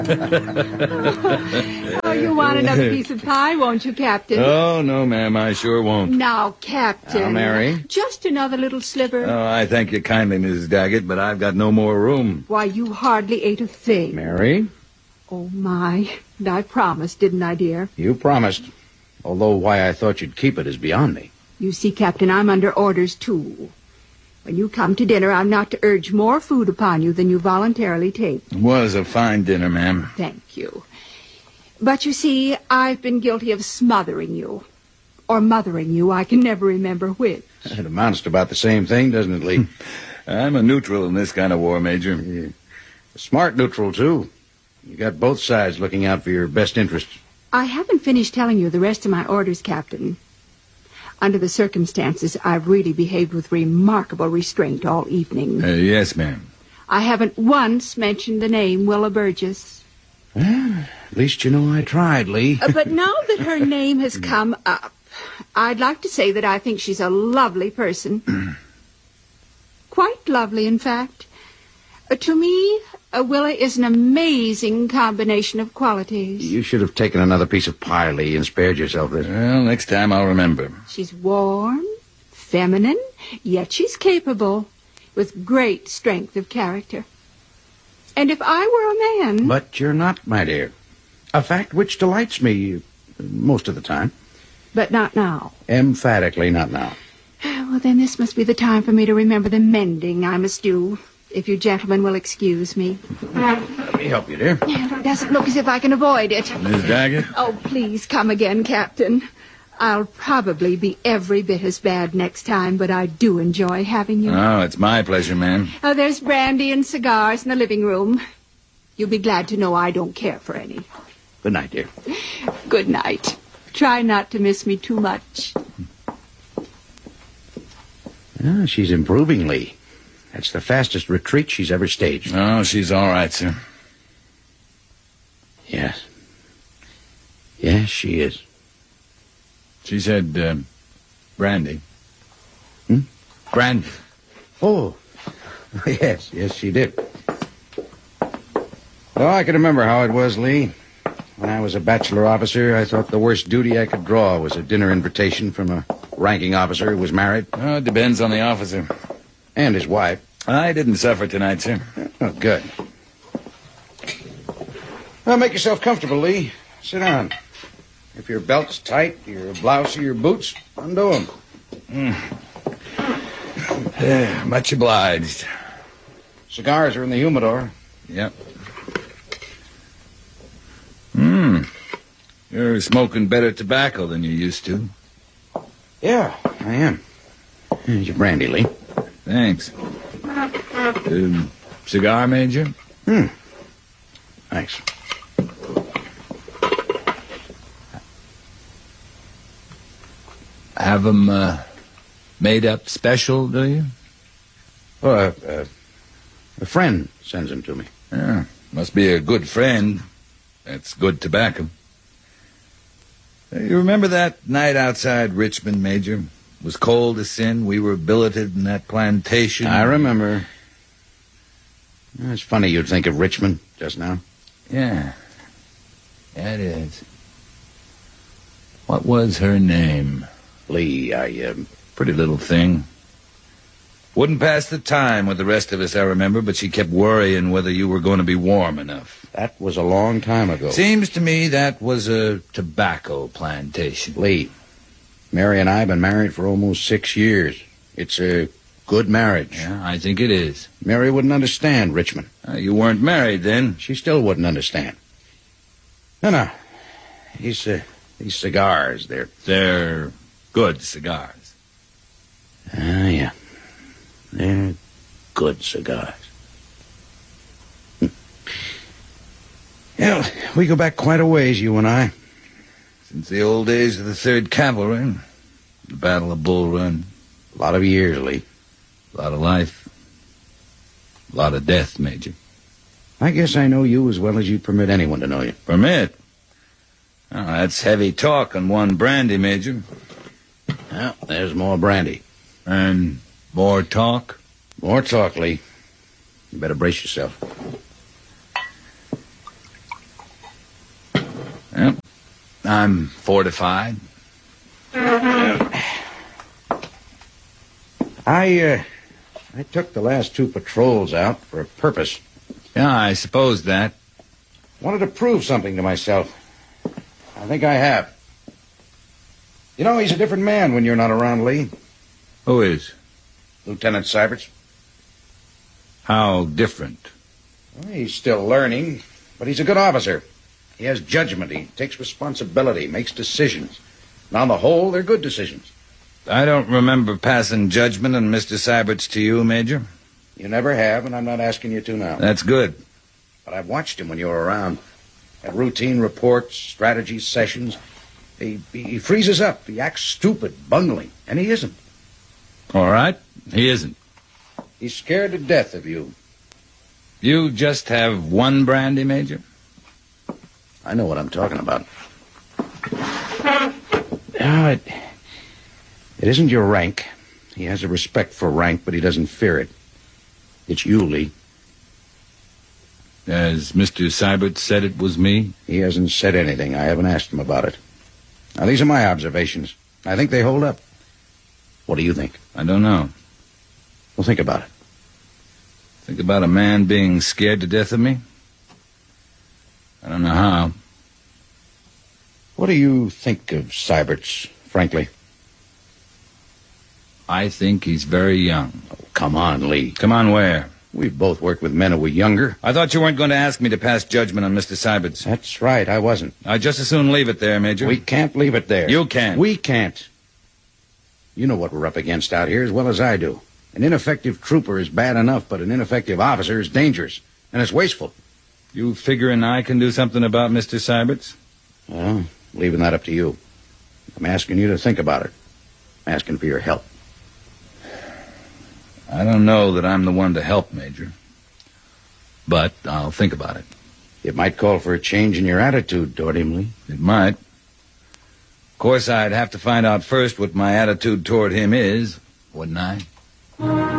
Oh, you want another piece of pie, won't you, Captain? Oh, no, ma'am, I sure won't. Now, Captain. Now, Mary. Just another little sliver. Oh, I thank you kindly, Mrs. Daggett, but I've got no more room. Why, you hardly ate a thing. Mary? Oh, my. And I promised, didn't I, dear? You promised. Although why I thought you'd keep it is beyond me. You see, Captain, I'm under orders, too. When you come to dinner, I'm not to urge more food upon you than you voluntarily take. It was a fine dinner, ma'am. Thank you. But you see, I've been guilty of smothering you. Or mothering you, I can never remember which. It amounts to about the same thing, doesn't it, Lee? I'm a neutral in this kind of war, Major. A smart neutral, too. You got both sides looking out for your best interests. I haven't finished telling you the rest of my orders, Captain. Under the circumstances, I've really behaved with remarkable restraint all evening. Yes, ma'am. I haven't once mentioned the name Willa Burgess. Well, at least you know I tried, Lee. But now that her name has come up, I'd like to say that I think she's a lovely person. Quite lovely, in fact. To me, Willa is an amazing combination of qualities. You should have taken another piece of pie, Lee, and spared yourself this. Well, next time I'll remember. She's warm, feminine, yet she's capable, with great strength of character. And if I were a man... But you're not, my dear. A fact which delights me most of the time. But not now. Emphatically not now. Well, then this must be the time for me to remember the mending I must do, if you gentlemen will excuse me. Let me help you, dear. It doesn't look as if I can avoid it. Miss Daggett? Oh, please come again, Captain. I'll probably be every bit as bad next time, but I do enjoy having you. Oh, it's my pleasure, ma'am. Oh, there's brandy and cigars in the living room. You'll be glad to know I don't care for any. Good night, dear. Good night. Try not to miss me too much. Ah, she's improving, Lee. That's the fastest retreat she's ever staged. Oh, she's all right, sir. Yes. Yes, she is. She said, brandy. Hmm? Brandy. Oh, yes, she did. Oh, I can remember how it was, Lee. When I was a bachelor officer, I thought the worst duty I could draw was a dinner invitation from a ranking officer who was married. Oh, it depends on the officer. And his wife. I didn't suffer tonight, sir. Oh, good. Well, make yourself comfortable, Lee. Sit down. If your belt's tight, your blouse or your boots, undo them. Much obliged. Cigars are in the humidor. Yep. You're smoking better tobacco than you used to. Yeah, I am. Here's your brandy, Lee. Thanks. Cigar, Major? Thanks. Have 'em made up special, do you? Oh, a friend sends them to me. Yeah, must be a good friend. That's good tobacco. You remember that night outside Richmond, Major? It was cold as sin. We were billeted in that plantation. I remember. It's funny you'd think of Richmond just now. Yeah. Yeah, it is. What was her name? Lee, Pretty little thing. Wouldn't pass the time with the rest of us, I remember, but she kept worrying whether you were going to be warm enough. That was a long time ago. Seems to me that was a tobacco plantation. Lee, Mary and I have been married for almost 6 years. It's a good marriage. Yeah, I think it is. Mary wouldn't understand Richmond. You weren't married then. She still wouldn't understand. No. These cigars, They're good cigars. Yeah. They're good cigars. Yeah, we go back quite a ways, you and I. Since the old days of the 3rd Cavalry, the Battle of Bull Run. A lot of years, Lee. A lot of life. A lot of death, Major. I guess I know you as well as you'd permit anyone to know you. Permit? Oh, that's heavy talk on one brandy, Major. Well, there's more brandy. And more talk? More talk, Lee. You better brace yourself. I'm fortified. I took the last 2 patrols out for a purpose. Yeah, I suppose that. Wanted to prove something to myself. I think I have. You know, he's a different man when you're not around, Lee. Who is? Lieutenant Syberts. How different? Well, he's still learning, but he's a good officer. He has judgment. He takes responsibility, makes decisions. And on the whole, they're good decisions. I don't remember passing judgment on Mr. Syberts to you, Major. You never have, and I'm not asking you to now. That's good. But I've watched him when you were around. At routine reports, strategy sessions. He freezes up. He acts stupid, bungling. And he isn't. All right, he isn't. He's scared to death of you. You just have one brandy, Major? I know what I'm talking about. No, it isn't your rank. He has a respect for rank, but he doesn't fear it. It's you, Lee. As Mr. Syberts said it was me? He hasn't said anything. I haven't asked him about it. Now, these are my observations. I think they hold up. What do you think? I don't know. Well, think about it. Think about a man being scared to death of me? I don't know how. What do you think of Syberts, frankly? I think he's very young. Oh, come on, Lee. Come on, where? We've both worked with men who were younger. I thought you weren't going to ask me to pass judgment on Mr. Syberts. That's right, I wasn't. I'd just as soon leave it there, Major. We can't leave it there. You can't. We can't. You know what we're up against out here as well as I do. An ineffective trooper is bad enough, but an ineffective officer is dangerous, and it's wasteful. You figuring I can do something about Mr. Syberts? Well, leaving that up to you. I'm asking you to think about it. I'm asking for your help. I don't know that I'm the one to help, Major. But I'll think about it. It might call for a change in your attitude toward him, Lee. It might. Of course, I'd have to find out first what my attitude toward him is, wouldn't I?